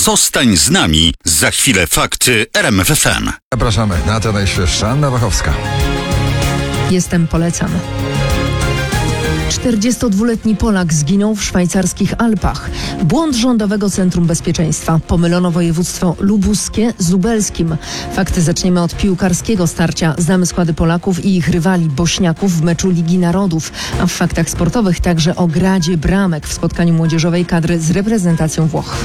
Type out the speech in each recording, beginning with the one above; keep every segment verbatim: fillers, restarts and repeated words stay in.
Zostań z nami. Za chwilę fakty R M F F M. Zapraszamy na to najświeższa. Anna Wachowska. Jestem, polecam. czterdziestodwuletni Polak zginął w szwajcarskich Alpach. Błąd Rządowego Centrum Bezpieczeństwa. Pomylono województwo lubuskie z lubelskim. Fakty zaczniemy od piłkarskiego starcia. Znamy składy Polaków i ich rywali Bośniaków w meczu Ligi Narodów. A w faktach sportowych także o gradzie bramek w spotkaniu młodzieżowej kadry z reprezentacją Włoch.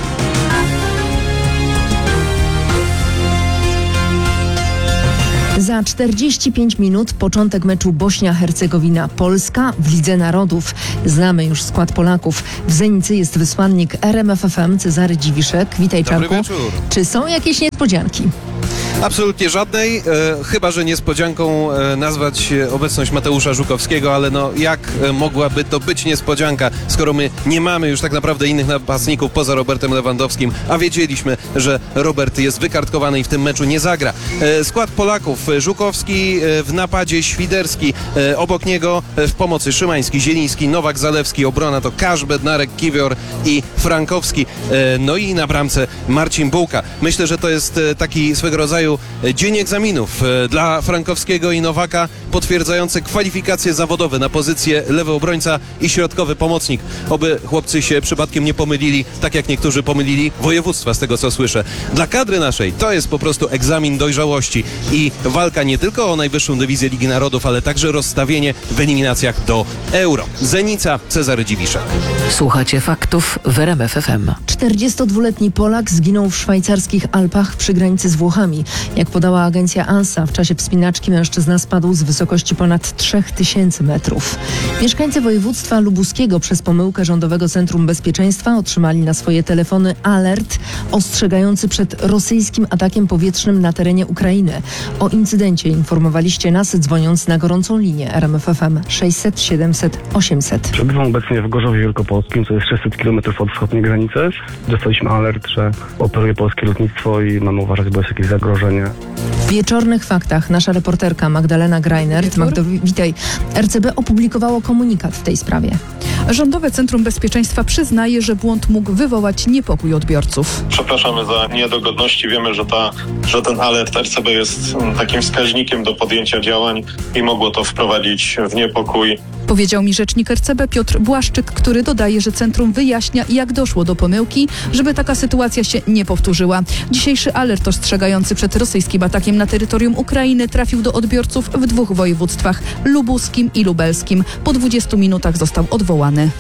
Za czterdzieści pięć minut początek meczu Bośnia-Hercegowina-Polska w Lidze Narodów. Znamy już skład Polaków. W Zenicy jest wysłannik R M F F M Cezary Dziwiszek. Witaj, Dobry Czarku. wieczór. Czy są jakieś niespodzianki? Absolutnie żadnej, e, chyba że niespodzianką e, nazwać obecność Mateusza Żukowskiego, ale no jak e, mogłaby to być niespodzianka, skoro my nie mamy już tak naprawdę innych napastników poza Robertem Lewandowskim, a wiedzieliśmy, że Robert jest wykartkowany i w tym meczu nie zagra. E, skład Polaków: Żukowski e, w napadzie, Świderski, e, obok niego e, w pomocy Szymański, Zieliński, Nowak, Zalewski, obrona to Kasz, Bednarek, Kiwior i Frankowski, e, no i na bramce Marcin Bułka. Myślę, że to jest e, taki swego rodzaju dzień egzaminów dla Frankowskiego i Nowaka, potwierdzający kwalifikacje zawodowe na pozycję lewy obrońca i środkowy pomocnik. Oby chłopcy się przypadkiem nie pomylili, tak jak niektórzy pomylili województwa, z tego co słyszę. Dla kadry naszej to jest po prostu egzamin dojrzałości i walka nie tylko o najwyższą dywizję Ligi Narodów, ale także rozstawienie w eliminacjach do Euro. Zenica, Cezary Dziwiszek. Słuchacie faktów w R M F F M. czterdziestodwuletni Polak zginął w szwajcarskich Alpach przy granicy z Włochami. Jak podała agencja ANSA, w czasie wspinaczki mężczyzna spadł z wysokości ponad trzech tysięcy metrów. Mieszkańcy województwa lubuskiego przez pomyłkę Rządowego Centrum Bezpieczeństwa otrzymali na swoje telefony alert ostrzegający przed rosyjskim atakiem powietrznym na terenie Ukrainy. O incydencie informowaliście nas, dzwoniąc na gorącą linię R M F F M sześćset siedemset osiemset. Przebywam obecnie w Gorzowie Wielkopolskim, co jest sześćset kilometrów od wschodniej granicy. Dostaliśmy alert, że operuje polskie lotnictwo i mamy uważać, bo jest jakieś zagrożenie. W wieczornych faktach nasza reporterka Magdalena Greinert. Magdo, witaj. R C B opublikowało komunikat w tej sprawie. Rządowe Centrum Bezpieczeństwa przyznaje, że błąd mógł wywołać niepokój odbiorców. Przepraszamy za niedogodności. Wiemy, że, ta, że ten alert R C B jest takim wskaźnikiem do podjęcia działań i mogło to wprowadzić w niepokój. Powiedział mi rzecznik R C B Piotr Błaszczyk, który dodaje, że centrum wyjaśnia, jak doszło do pomyłki, żeby taka sytuacja się nie powtórzyła. Dzisiejszy alert ostrzegający przed rosyjskim atakiem na terytorium Ukrainy trafił do odbiorców w dwóch województwach, lubuskim i lubelskim. Po dwudziestu minutach został odwołany.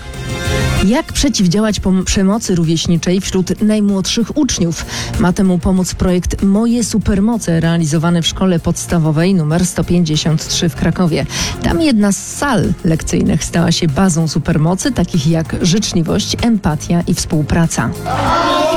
Jak przeciwdziałać pom- przemocy rówieśniczej wśród najmłodszych uczniów? Ma temu pomóc projekt Moje Supermoce, realizowany w szkole podstawowej numer sto pięćdziesiąt trzy w Krakowie. Tam jedna z sal lekcyjnych stała się bazą supermocy, takich jak życzliwość, empatia i współpraca.